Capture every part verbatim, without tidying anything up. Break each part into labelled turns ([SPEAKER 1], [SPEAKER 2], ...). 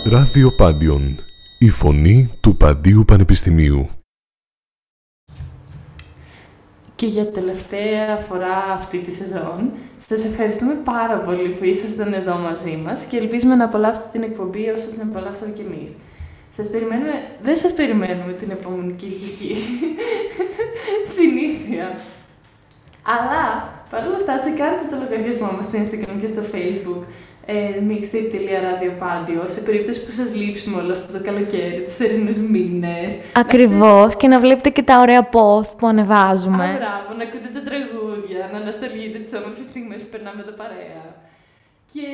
[SPEAKER 1] Ράδιο Πάντιον, η φωνή του Παντίου Πανεπιστημίου.
[SPEAKER 2] Και για τελευταία φορά αυτή τη σεζόν, σας ευχαριστούμε πάρα πολύ που ήσασταν εδώ μαζί μας και ελπίζουμε να απολαύσετε την εκπομπή όσο την απολαύσαμε κι εμείς. Σας περιμένουμε, δεν σας περιμένουμε την επόμενη Κυριακή, συνήθεια. Αλλά, παρόλα αυτά, τσεκάρετε το λογαριασμό μας στο Instagram και στο Facebook, ε, mixtape τελεία ραδιοπάντιο, σε περίπτωση που σας λείψουμε όλο αυτό το καλοκαίρι, τις θερινούς μήνες.
[SPEAKER 3] Ακριβώς, να... και να βλέπετε και τα ωραία post που ανεβάζουμε.
[SPEAKER 2] Α, μπράβο, να ακούτε τα τραγούδια, να ανασταλγείτε τις όμορφες στιγμές που περνάμε εδώ παρέα. Και...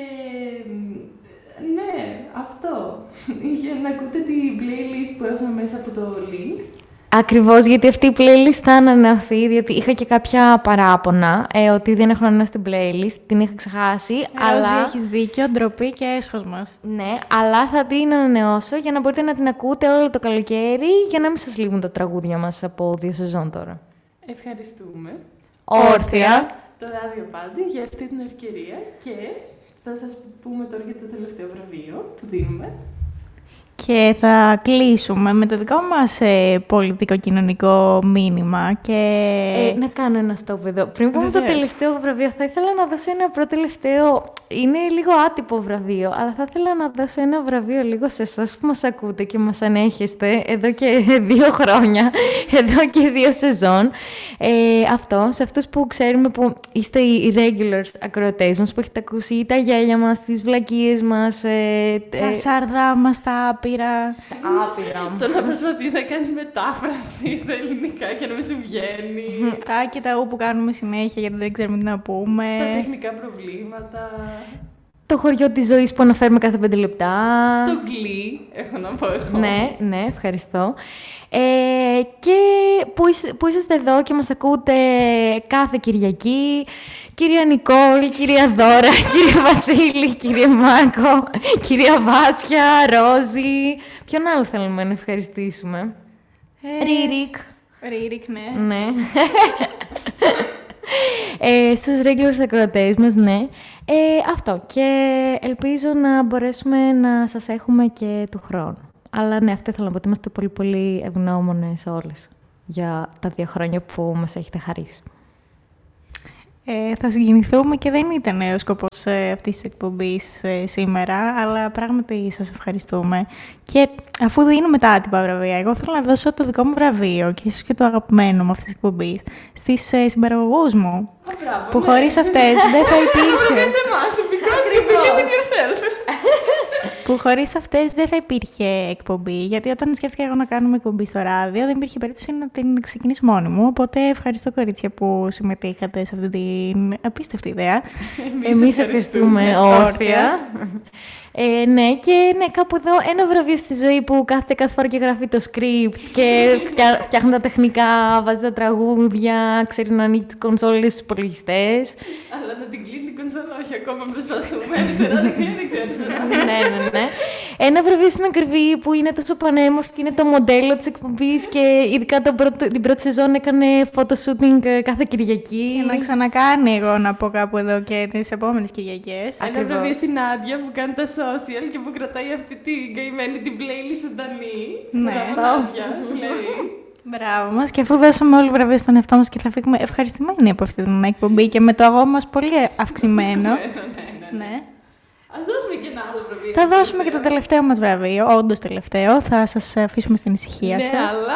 [SPEAKER 2] ναι, αυτό. Για να ακούτε την playlist που έχουμε μέσα από το link.
[SPEAKER 3] Ακριβώς, γιατί αυτή η playlist θα ανανεωθεί, διότι είχα και κάποια παράπονα ε, ότι δεν έχω ανανεώσει την playlist, την είχα ξεχάσει.
[SPEAKER 4] Ε,
[SPEAKER 3] αλλά...
[SPEAKER 4] έχεις δίκιο, ντροπή και έσχος μας.
[SPEAKER 3] Ναι, αλλά θα την ανανεώσω για να μπορείτε να την ακούτε όλο το καλοκαίρι, για να μην σας λείπουν τα τραγούδια μας από δύο σεζόν τώρα.
[SPEAKER 2] Ευχαριστούμε.
[SPEAKER 3] Όρθια.
[SPEAKER 2] Το Ράδιο Πάντι για αυτή την ευκαιρία και θα σας πούμε τώρα για το τελευταίο βραβείο που δίνουμε.
[SPEAKER 4] Και θα κλείσουμε με το δικό μας ε, πολιτικο-κοινωνικό μήνυμα και...
[SPEAKER 3] Ε, να κάνω ένα stop εδώ. Πριν πούμε το τελευταίο βραβείο, θα ήθελα να δώσω ένα προτελευταίο... Είναι λίγο άτυπο βραβείο, αλλά θα ήθελα να δώσω ένα βραβείο λίγο σε εσάς που μας ακούτε και μας ανέχεστε εδώ και δύο χρόνια, εδώ και δύο σεζόν. Ε, αυτό, σε αυτούς που ξέρουμε που είστε οι regulars ακροατές μας, που έχετε ακούσει τα γέλια μας, τις βλακίες μας... Ε,
[SPEAKER 4] τα ε, σαρδά μας, τα άπειρα.
[SPEAKER 3] Άπειρα.
[SPEAKER 2] Το να προσπαθείς να κάνεις μετάφραση στα ελληνικά και να μην σου βγαίνει.
[SPEAKER 4] Τα και τα ου που κάνουμε συνέχεια γιατί δεν ξέρουμε τι να πούμε.
[SPEAKER 2] Τα τεχνικά προβλήματα.
[SPEAKER 3] Το χωριό της ζωής που αναφέρουμε κάθε πέντε λεπτά.
[SPEAKER 2] Το γκλι, έχω να πω εγώ.
[SPEAKER 3] Ναι, ναι, ευχαριστώ. Ε, και που, είσ, που είσαστε εδώ και μας ακούτε κάθε Κυριακή. Κυρία Νικόλ, κυρία Δώρα, κύριε Βασίλη, κύριε Μάρκο, κυρία Βάσια, Ρόζη. Ποιον άλλο θέλουμε να ευχαριστήσουμε?
[SPEAKER 4] Ε,
[SPEAKER 3] Ρίρικ.
[SPEAKER 4] Ρίρικ, ναι.
[SPEAKER 3] Ναι. ε, στους regulars ακροατές μας, ναι. Ε, αυτό. Και ελπίζω να μπορέσουμε να σας έχουμε και του χρόνου. Αλλά ναι, αυτό ήθελα να πω ότι είμαστε πολύ πολύ ευγνώμονες όλες για τα δύο χρόνια που μας έχετε χαρίσει.
[SPEAKER 4] Ε, θα συγκινηθούμε και δεν ήταν ο σκοπός ε, αυτής της εκπομπής ε, σήμερα, αλλά πράγματι σας ευχαριστούμε. Και αφού δίνουμε τα άτυπα βραβεία, εγώ θέλω να δώσω το δικό μου βραβείο και ίσως και το αγαπημένο μου αυτής της εκπομπής στις ε, συμπαραγωγούς μου,
[SPEAKER 2] Α, μπράβο,
[SPEAKER 4] που
[SPEAKER 2] ναι.
[SPEAKER 4] χωρίς αυτές δεν θα υπήρχε.
[SPEAKER 2] Μπράβο σε εμάς, because you believe in yourself.
[SPEAKER 4] Που χωρίς αυτές δεν θα υπήρχε εκπομπή, γιατί όταν σκέφτηκα εγώ να κάνουμε εκπομπή στο ράδιο, δεν υπήρχε περίπτωση να την ξεκινήσω μόνη μου. Οπότε ευχαριστώ, κορίτσια, που συμμετείχατε σε αυτή την απίστευτη ιδέα.
[SPEAKER 2] Εμείς,
[SPEAKER 3] Εμείς ευχαριστούμε όρθια. Ε, ναι, και ναι, κάπου εδώ ένα βραβείο στη ζωή που κάθεται κάθε φορά και γράφει το script και φτιάχνει τα τεχνικά, βάζει τα τραγούδια, ξέρει να ανοίγει τις κονσόλες στους υπολογιστές.
[SPEAKER 2] Αλλά να την κλείνει την κονσόλα, όχι ακόμα προσπαθούμε. Αριστερά, δεξιά, δεξιά, αριστερά.
[SPEAKER 3] Ναι, ναι, ναι. Ένα βραβείο στην ακριβή που είναι τόσο πανέμορφη και είναι το μοντέλο της εκπομπής και ειδικά το πρώτο, την πρώτη σεζόν έκανε photoshooting κάθε Κυριακή.
[SPEAKER 4] Και να ξανακάνει, εγώ να πω κάπου εδώ και τις επόμενες Κυριακές.
[SPEAKER 2] Ένα βραβείο στην Άντια που κάνει τα social και που κρατάει αυτή την καημένη την playlist ζωντανή.
[SPEAKER 4] Ναι.
[SPEAKER 2] Άντια, σου λέει.
[SPEAKER 4] Μπράβο μας, και αφού δώσαμε όλοι βραβείο στον εαυτό μας και θα φύγουμε ευχαριστημένοι από αυτή την εκπομπή και με το αγώ μας πολύ αυξημένο.
[SPEAKER 2] ναι, ναι, ναι.
[SPEAKER 4] Ναι.
[SPEAKER 2] Ας δώσουμε και ένα άλλο βραβείο.
[SPEAKER 4] Θα δώσουμε και το τελευταίο μας βραβείο, όντως τελευταίο. Θα σας αφήσουμε στην ησυχία
[SPEAKER 2] ναι,
[SPEAKER 4] σας.
[SPEAKER 2] Ναι, αλλά...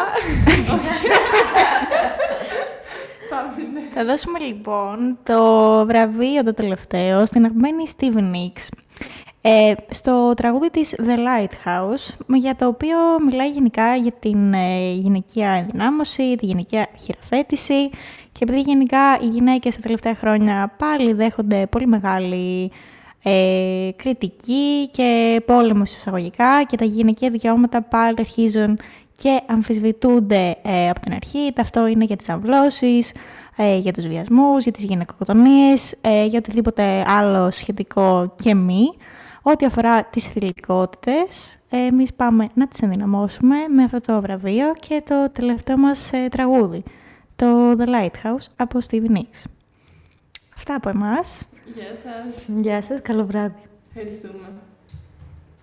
[SPEAKER 4] Θα δώσουμε λοιπόν το βραβείο το τελευταίο στην αγαπημένη Stevie Nicks. Ε, στο τραγούδι της The Lighthouse, για το οποίο μιλάει γενικά για την ε, γυναικεία ενδυνάμωση, τη γυναικεία χειραφέτηση και επειδή γενικά οι γυναίκες τα τελευταία χρόνια πάλι δέχονται πολύ μεγάλη ε, κριτική και πόλεμο εισαγωγικά και τα γυναικεία δικαιώματα πάλι αρχίζουν και αμφισβητούνται ε, από την αρχή. Αυτό είναι για τις αμβλώσεις, ε, για τους βιασμούς, για τις γυναικοκτονίες, ε, για οτιδήποτε άλλο σχετικό και μη. Ό,τι αφορά τις θηλυκότητες, εμείς πάμε να τις ενδυναμώσουμε με αυτό το βραβείο και το τελευταίο μας ε, τραγούδι, το The Lighthouse από Stevie Nicks. Αυτά από εμάς.
[SPEAKER 2] Γεια σας.
[SPEAKER 3] Γεια σας, καλό βράδυ.
[SPEAKER 2] Ευχαριστούμε.